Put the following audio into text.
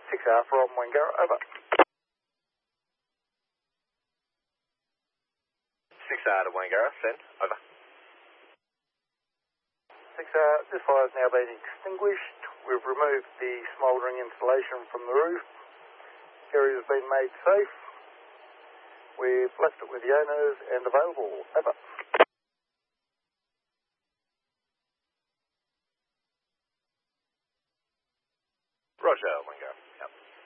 6R from Wangara, over. 6R to Wangara, send, over. 6R, this fire has now been extinguished. We've removed the smouldering installation from the roof. Area has been made safe. We've left it with the owners and available, over. Roger, Wangara, yep.